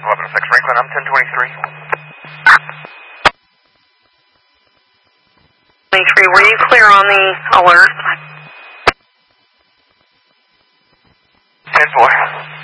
1106 Franklin, I'm 1023. 23, were you clear on the alert? 10-4.